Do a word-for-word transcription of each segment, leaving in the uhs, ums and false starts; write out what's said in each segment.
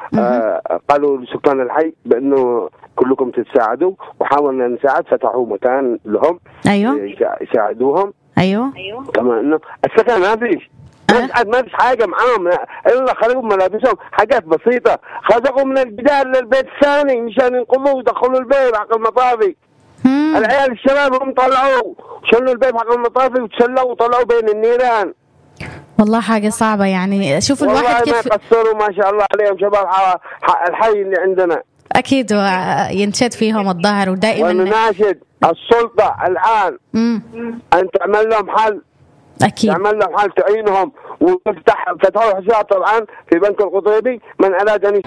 آه قالوا لسكان الحي بأنه كلكم تتساعدوا، وحاولنا نساعد، فتحوا مكان لهم أيوه يساعدوهم. أيوه كمان إنه السكن ما فيش ما ما فيش حاجة معاهم إلا خلقوا ملابسهم، حاجات بسيطة، خذقوا من الجدار للبيت الثاني مشان ينقذوه ودخلوا البيت حق المطافي. العيال الشباب هم طلعوا شلوا البيت حق المطافي وتسلوا وطلعوا بين النيران. والله حاجة صعبة يعني. شوف الواحد كيف والله ما قصروا ما شاء الله عليهم شباب الحي اللي عندنا. أكيد ينشد فيهم الظهر ودائما ونناشد السلطة الآن مم. أن تعمل لهم حل. أكيد تعمل لهم حل تعينهم وتفتح فتحوا حساب طبعا في بنك القطيبي من أراد أن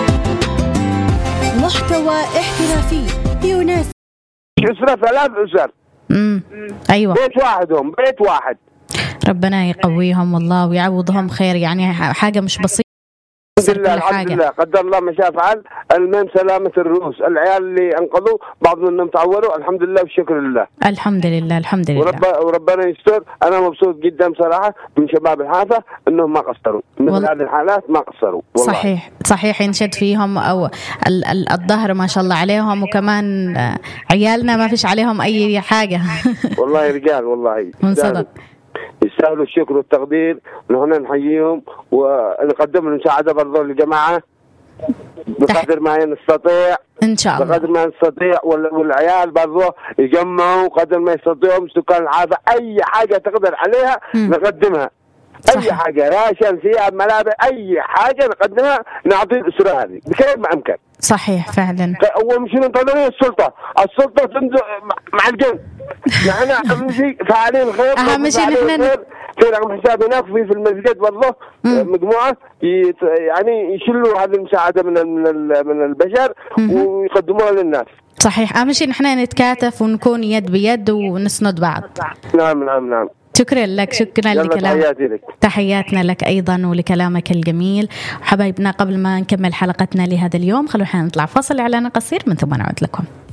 محتوى احترافي يناسب أسرة ثلاث أسر. امم أيوة بيت واحدهم بيت واحد. ربنا يقويهم والله ويعوضهم خير، يعني حاجة مش بسيطة. الحمد لله الحمد لله قدر الله ما شاء فعل. المهم سلامة الرؤوس، العيال اللي انقذوا بعض منهم تعوروا الحمد لله والشكر لله. الحمد لله الحمد لله ورب وربنا يستر. انا مبسوط جدا بصراحة من شباب الحافة انهم ما قصروا مثل وال... هذه الحالات ما قصروا والله. صحيح صحيح ينشد فيهم او ال... ال... الظهر ما شاء الله عليهم، وكمان عيالنا ما فيش عليهم اي حاجة. والله رجال والله من صدق يستاهلوا الشكر والتقدير. نحن نحييهم ونقدم لهم مساعدة برضو للجماعة بقدر ما نستطيع إن شاء الله بقدر ما نستطيع. والعيال برضو يجمعوا قدر ما يستطيعوا سكان الحافة أي حاجة تقدر عليها م. نقدمها. صحيح. أي حاجة راشن ثياب ملابس أي حاجة نقدمها نعطي الأسرة هذه بكيف ما أمكن. صحيح فعلا. أول مش ننتظر السلطة السلطة تنزل مع الجن. نحن أهم شيء فاعلين الخير. أهم شيء نحن في رقم حساب هناك في في المسجد برضه مجموعة يعني يشلوا هذه المساعدة من من البشر ويقدموها للناس. صحيح أهم شيء نحن نتكاتف ونكون يد بيد ونسند بعض. نعم نعم نعم. شكرا لك شكرا لكلامك. تحياتنا لك أيضا ولكلامك الجميل. حبايبنا قبل ما نكمل حلقتنا لهذا اليوم خلونا نطلع فاصل إعلان قصير من ثم نعود لكم.